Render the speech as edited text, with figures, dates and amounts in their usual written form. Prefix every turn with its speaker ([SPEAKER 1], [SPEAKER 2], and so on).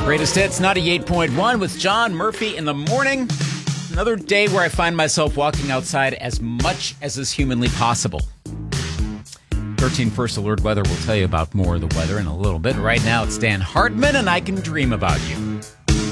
[SPEAKER 1] Greatest hits, 98.1 with John Murphy in the morning. Another day where I find myself walking outside as much as is humanly possible. 13 First Alert Weather will tell you about more of the weather in a little bit. Right now, it's Dan Hartman, and I Can Dream About You.